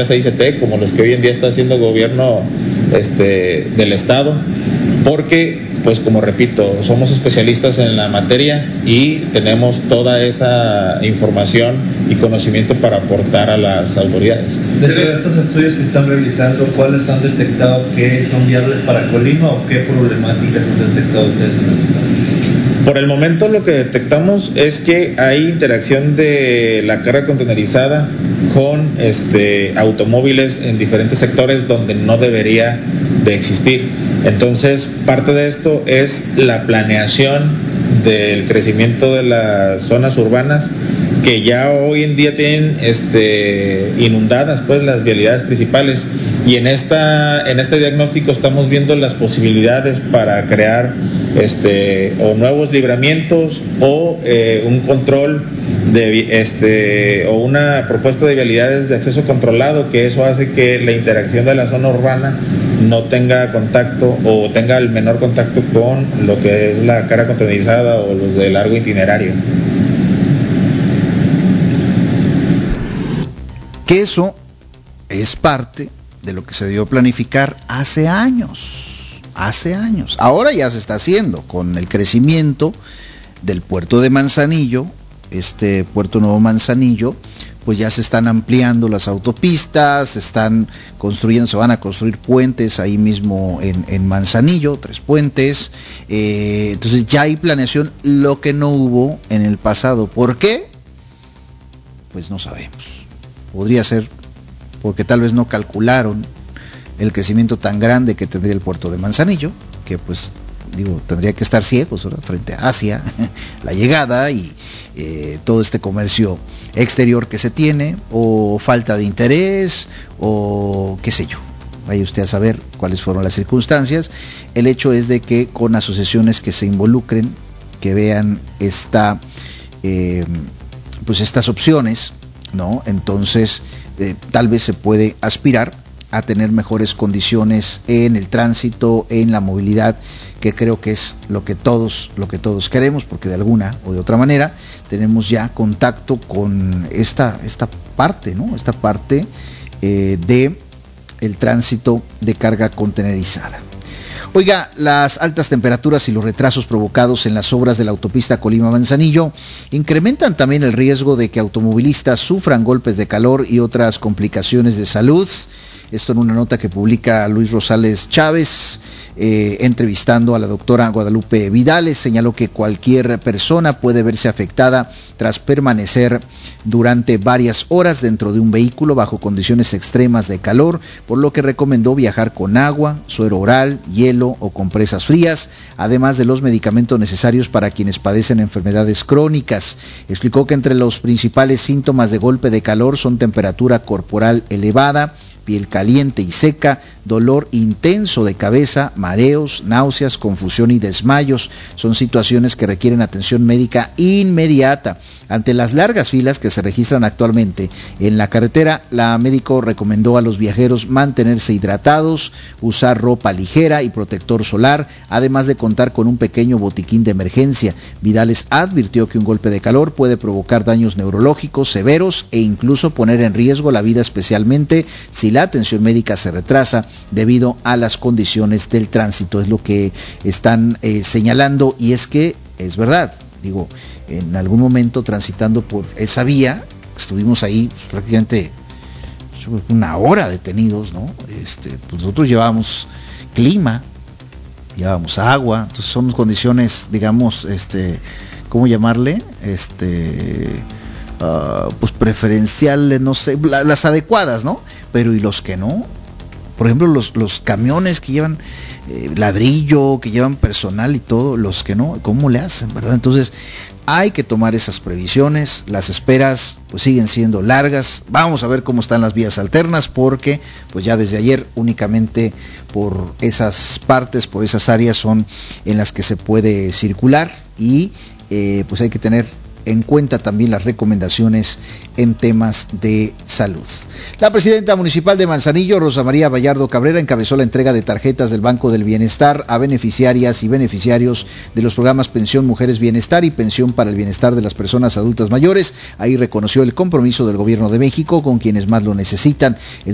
ICT, como los que hoy en día está haciendo el gobierno del estado, porque, pues como repito, somos especialistas en la materia y tenemos toda esa información y conocimiento para aportar a las autoridades. Dentro de estos estudios que están realizando, ¿cuáles han detectado que son viables para Colima o qué problemáticas han detectado ustedes en el estado? Por el momento lo que detectamos es que hay interacción de la carga contenerizada con automóviles en diferentes sectores donde no debería de existir. Entonces, parte de esto es la planeación del crecimiento de las zonas urbanas que ya hoy en día tienen inundadas pues las vialidades principales, y en este diagnóstico estamos viendo las posibilidades para crear o nuevos libramientos o un control o una propuesta de vialidades de acceso controlado, que eso hace que la interacción de la zona urbana no tenga contacto o tenga el menor contacto con lo que es la carga contenerizada o los de largo itinerario. Que eso es parte de lo que se dio a planificar hace años. Ahora ya se está haciendo con el crecimiento del puerto de Manzanillo, puerto Nuevo Manzanillo, pues ya se están ampliando las autopistas, se van a construir puentes ahí mismo en Manzanillo, 3 puentes, entonces ya hay planeación, lo que no hubo en el pasado. ¿Por qué? Pues no sabemos. Podría ser porque tal vez no calcularon el crecimiento tan grande que tendría el puerto de Manzanillo, que pues tendría que estar ciegos, ¿verdad?, frente a Asia, la llegada y todo este comercio exterior que se tiene, o falta de interés, o qué sé yo. Vaya usted a saber cuáles fueron las circunstancias. El hecho es de que con asociaciones que se involucren, que vean estas opciones, ¿no? Entonces tal vez se puede aspirar a tener mejores condiciones en el tránsito, en la movilidad, que creo que es lo que todos queremos, porque de alguna o de otra manera tenemos ya contacto con esta parte, ¿no? Esta parte de el tránsito de carga contenerizada. Oiga, las altas temperaturas y los retrasos provocados en las obras de la autopista Colima-Manzanillo incrementan también el riesgo de que automovilistas sufran golpes de calor y otras complicaciones de salud. Esto en una nota que publica Luis Rosales Chávez, entrevistando a la doctora Guadalupe Vidales. Señaló que cualquier persona puede verse afectada tras permanecer durante varias horas dentro de un vehículo bajo condiciones extremas de calor, por lo que recomendó viajar con agua, suero oral, hielo o compresas frías, además de los medicamentos necesarios para quienes padecen enfermedades crónicas. Explicó que entre los principales síntomas de golpe de calor son temperatura corporal elevada, piel caliente y seca, dolor intenso de cabeza, mareos, náuseas, confusión y desmayos. Son situaciones que requieren atención médica inmediata. Ante las largas filas que se registran actualmente en la carretera, la médico recomendó a los viajeros mantenerse hidratados, usar ropa ligera y protector solar, además de contar con un pequeño botiquín de emergencia. Vidales advirtió que un golpe de calor puede provocar daños neurológicos severos e incluso poner en riesgo la vida, especialmente si la atención médica se retrasa debido a las condiciones del tránsito. Es lo que están señalando, y es que es verdad. En algún momento transitando por esa vía, estuvimos ahí prácticamente una hora detenidos, ¿no? Pues nosotros llevábamos clima, llevábamos agua, entonces son condiciones, digamos, ¿cómo llamarle? Pues preferenciales, no sé, las adecuadas, ¿no? Pero ¿y los que no? Por ejemplo, los camiones que llevan ladrillo, que llevan personal y todo, los que no, ¿cómo le hacen, verdad? Entonces hay que tomar esas previsiones. Las esperas pues siguen siendo largas. Vamos a ver cómo están las vías alternas, porque pues ya desde ayer únicamente por esas partes, por esas áreas son en las que se puede circular, y pues hay que tener en cuenta también las recomendaciones en temas de salud. La presidenta municipal de Manzanillo, Rosa María Vallardo Cabrera, encabezó la entrega de tarjetas del Banco del Bienestar a beneficiarias y beneficiarios de los programas Pensión Mujeres Bienestar y Pensión para el Bienestar de las Personas Adultas Mayores. Ahí reconoció el compromiso del Gobierno de México con quienes más lo necesitan.